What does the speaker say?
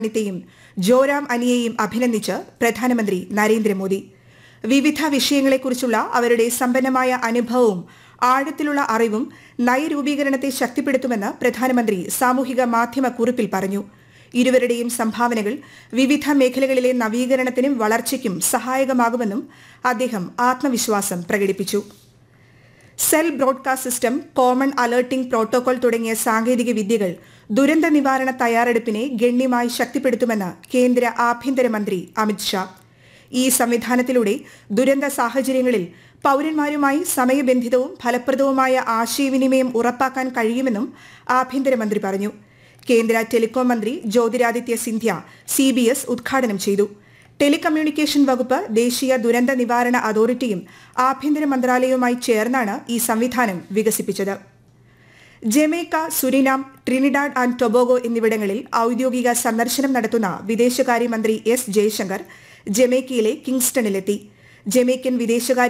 യും ജോറാം അനിയെയും അഭിനന്ദിച്ച് പ്രധാനമന്ത്രി നരേന്ദ്രമോദി. വിവിധ വിഷയങ്ങളെക്കുറിച്ചുള്ള അവരുടെ സമ്പന്നമായ അനുഭവവും ആഴത്തിലുള്ള അറിവും നയരൂപീകരണത്തെ ശക്തിപ്പെടുത്തുമെന്ന് പ്രധാനമന്ത്രി സാമൂഹിക മാധ്യമ കുറിപ്പിൽ പറഞ്ഞു. ഇരുവരുടെയും സംഭാവനകൾ വിവിധ മേഖലകളിലെ നവീകരണത്തിനും വളർച്ചയ്ക്കും സഹായകമാകുമെന്നും അദ്ദേഹം ആത്മവിശ്വാസം പ്രകടിപ്പിച്ചു. Cell broadcast system, common alerting protocol തുടങ്ങിയ സാങ്കേതിക വിദ്യകൾ ദുരന്ത നിവാരണ തയ്യാറെടുപ്പിനെ ഗണ്യമായി ശക്തിപ്പെടുത്തുമെന്ന് കേന്ദ്ര ആഭ്യന്തരമന്ത്രി അമിത് ഷാ. ഈ സംവിധാനത്തിലൂടെ ദുരന്ത സാഹചര്യങ്ങളിൽ പൌരന്മാരുമായി സമയബന്ധിതവും ഫലപ്രദവുമായ ആശയവിനിമയം ഉറപ്പാക്കാൻ കഴിയുമെന്നും ആഭ്യന്തരമന്ത്രി പറഞ്ഞു. കേന്ദ്ര ടെലികോം മന്ത്രി ജ്യോതിരാദിത്യ സിന്ധ്യ CBS ഉദ്ഘാടനം ചെയ്തു. ടെലികമ്മ്യൂണിക്കേഷൻ വകുപ്പ്, ദേശീയ ദുരന്ത നിവാരണ അതോറിറ്റിയും ആഭ്യന്തര മന്ത്രാലയവുമായി ചേർന്നാണ് ഈ സംവിധാനം വികസിപ്പിച്ചത്. Jamaica, Suriname, Trinidad and Tobago എന്നിവിടങ്ങളിൽ ഔദ്യോഗിക സന്ദർശനം നടത്തുന്ന വിദേശകാര്യമന്ത്രി S. ജയശങ്കർ ജമൈക്കയിലെ കിങ്സ്റ്റണിലെത്തി. ജമൈക്കൻ വിദേശകാര്യ